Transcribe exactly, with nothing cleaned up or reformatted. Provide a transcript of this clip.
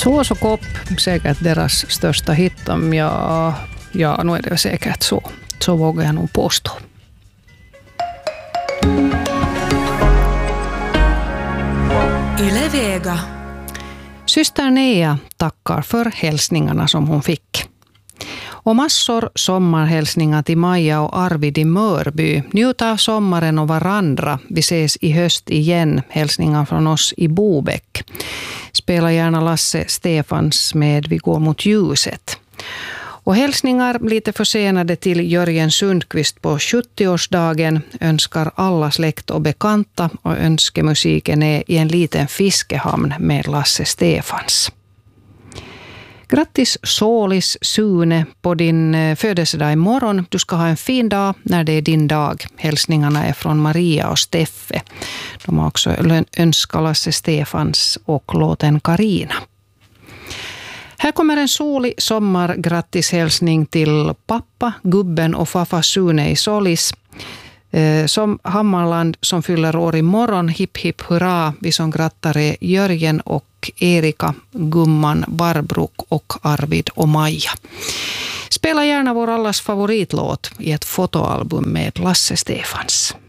Såsokop, säkert deras största hit. Ja, ja, nu är det säkert så. Så vågar jag nog påstå. Yle Vega. Syster Nea tackar för hälsningarna som hon fick. Och massor sommarhälsningar till Maja och Arvid i Mörby. Njut av sommaren och varandra. Vi ses i höst igen. Hälsningar från oss i Bobäck. Spela gärna Lasse Stefans med Vi går mot ljuset. Och hälsningar lite försenade till Jörgen Sundqvist på sjuttioårsdagen önskar alla släkt och bekanta, och önskemusiken är I en liten fiskehamn med Lasse Stefans. Grattis Solis Sune på din födelsedag imorgon. Du ska ha en fin dag när det är din dag. Hälsningarna är från Maria och Steffe. De har också önskat Lasse Stefans och låten Karina. Här kommer en solig sommargrattishälsning till pappa, gubben och farfar Sune i Solis. Som Hammarland som fyller år imorgon. Hipp hipp hurra. Vi som grattar är Jörgen och Erika, Gumman, Barbro och Arvid och Maja. Spela gärna vår allas favoritlåt i ett fotoalbum med Lasse Stefans.